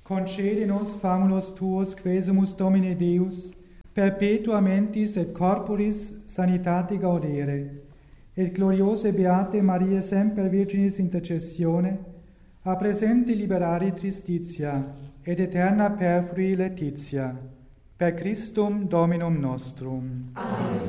concede nos famulus tuos quesumus Domine Deus, perpetua mentis et corporis sanitate gaudere, et gloriose beate Mariae semper Virginis intercessione, a presente liberari tristitia, et eterna perfrui laetitia. Per Christum Dominum nostrum. Amen.